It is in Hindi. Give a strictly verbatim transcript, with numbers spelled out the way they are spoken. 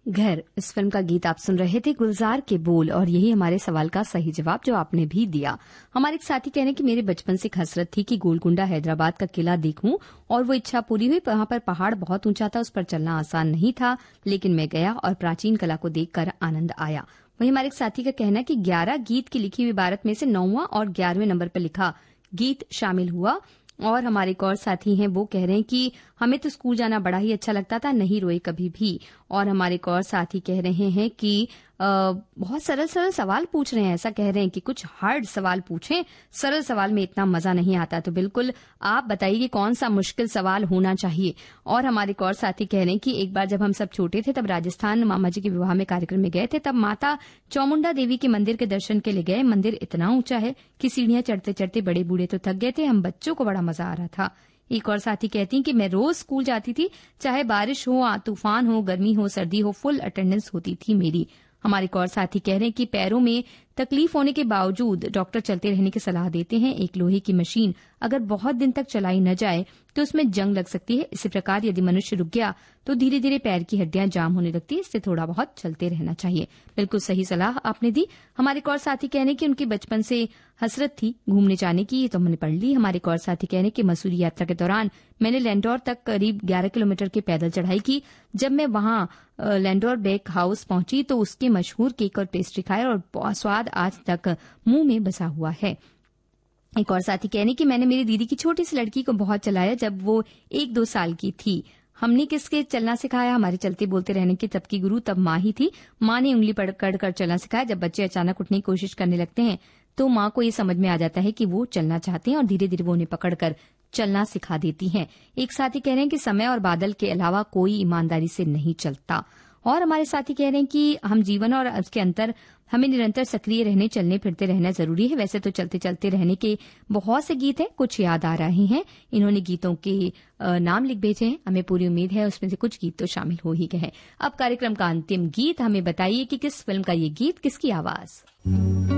घर, इस फिल्म का गीत आप सुन रहे थे, गुलजार के बोल, और यही हमारे सवाल का सही जवाब जो आपने भी दिया। हमारे एक साथी कह रहे हैं कि मेरे बचपन से एक हसरत थी कि गोलकुंडा हैदराबाद का किला देखूं, और वो इच्छा पूरी हुई। वहां पर पहाड़ बहुत ऊंचा था, उस पर चलना आसान नहीं था, लेकिन मैं गया और प्राचीन कला को देखकर आनंद आया। वहीं हमारे एक साथी का कहना है कि ग्यारह गीत की लिखी हुई इबारत में से नौवां और ग्यारहवें नंबर पर लिखा गीत शामिल हुआ। और हमारे एक और साथी हैं, वो कह रहे हैं कि हमें तो स्कूल जाना बड़ा ही अच्छा लगता था, नहीं रोए कभी भी। और हमारे एक और साथी कह रहे हैं कि आ, बहुत सरल सरल सवाल पूछ रहे हैं, ऐसा कह रहे हैं कि कुछ हार्ड सवाल पूछें, सरल सवाल में इतना मजा नहीं आता। तो बिल्कुल आप बताइए कि कौन सा मुश्किल सवाल होना चाहिए। और हमारे एक और साथी कह रहे हैं कि एक बार जब हम सब छोटे थे तब राजस्थान मामा जी के विवाह में कार्यक्रम में गए थे, तब माता चामुंडा देवी के मंदिर के दर्शन के लिए गए। मंदिर इतना ऊंचा है कि सीढ़ियां चढ़ते चढ़ते बड़े बूढ़े तो थक गए थे, हम बच्चों को बड़ा मजा आ रहा था। एक और साथी कहती हैं कि मैं रोज स्कूल जाती थी, चाहे बारिश हो, तूफान हो, गर्मी हो, सर्दी हो, फुल अटेंडेंस होती थी मेरी। हमारे एक और साथी कह रहे हैं कि पैरों में तकलीफ होने के बावजूद डॉक्टर चलते रहने की सलाह देते हैं। एक लोहे की मशीन अगर बहुत दिन तक चलाई न जाए तो उसमें जंग लग सकती है। इसी प्रकार यदि मनुष्य रुक गया तो धीरे धीरे पैर की हड्डियां जाम होने लगती है, इससे थोड़ा बहुत चलते रहना चाहिए। बिल्कुल सही सलाह आपने दी। हमारे एक और साथी कह रहे हैं कि उनकी बचपन से हसरत थी घूमने जाने की, ये तो हमने पढ़ ली। हमारे एक और साथी कह रहे हैं कि मसूरी यात्रा के दौरान मैंने लैंडोर तक करीब ग्यारह किलोमीटर की पैदल चढ़ाई की। जब मैं वहां लैंडोर बेक हाउस पहुंची तो उसके मशहूर केक और पेस्ट्री खाए और स्वाद आज तक मुंह में बसा हुआ है। एक और साथी कहने कि मैंने मेरी दीदी की छोटी सी लड़की को बहुत चलाया जब वो एक दो साल की थी। हमने किसके चलना सिखाया? हमारे चलते बोलते रहने की तब की गुरु तब माँ ही थी। माँ ने उंगली पकड़ कर चलना सिखाया। जब बच्चे अचानक उठने की कोशिश करने लगते हैं तो माँ को ये समझ में आ जाता है कि वो चलना चाहते हैं और धीरे धीरे वो उन्हें पकड़कर चलना सिखा देती हैं। एक साथी कह रहे हैं कि समय और बादल के अलावा कोई ईमानदारी से नहीं चलता। और हमारे साथी कह रहे हैं कि हम जीवन और उसके अंतर हमें निरंतर सक्रिय रहने, चलने फिरते रहना जरूरी है। वैसे तो चलते चलते रहने के बहुत से गीत हैं, कुछ याद आ रहे हैं। इन्होंने गीतों के नाम लिख भेजे हैं, हमें पूरी उम्मीद है उसमें से कुछ गीत तो शामिल हो ही गए हैं। अब कार्यक्रम का अंतिम गीत, हमें बताइए कि किस फिल्म का ये गीत, किसकी आवाज।